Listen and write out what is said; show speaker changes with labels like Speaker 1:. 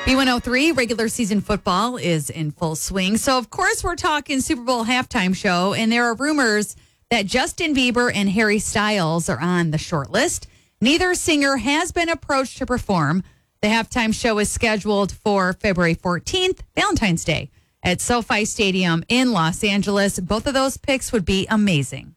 Speaker 1: B103 regular season football is in full swing. So, of course, we're talking Super Bowl halftime show, and there are rumors that Justin Bieber and Harry Styles are on the short list. Neither singer has been approached to perform. The halftime show is scheduled for February 14th, Valentine's Day, at SoFi Stadium in Los Angeles. Both of those picks would be amazing.